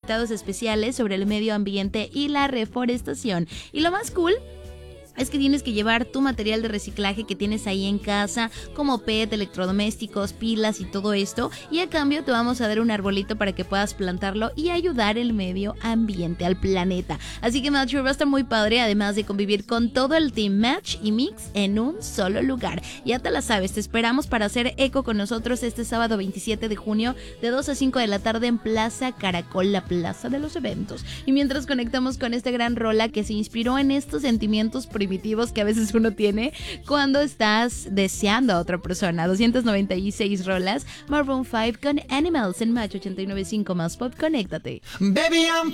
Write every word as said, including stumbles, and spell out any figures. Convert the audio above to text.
invitados especiales sobre el medio ambiente y la reforestación. Y lo más cool es que tienes que llevar tu material de reciclaje que tienes ahí en casa, como P E T, electrodomésticos, pilas y todo esto, y a cambio te vamos a dar un arbolito para que puedas plantarlo y ayudar el medio ambiente, al planeta. Así que Match va a estar muy padre, además de convivir con todo el Team Match y Mix en un solo lugar. Ya te la sabes, te esperamos para hacer eco con nosotros este sábado veintisiete de junio de dos a cinco de la tarde en Plaza Caracol, la plaza de los eventos. Y mientras conectamos con esta gran rola que se inspiró en estos sentimientos primitivos que a veces uno tiene cuando estás deseando a otra persona. doscientas noventa y seis rolas, Maroon cinco con Animals en Match ochenta y nueve punto cinco más pop. Conéctate. Baby, I'm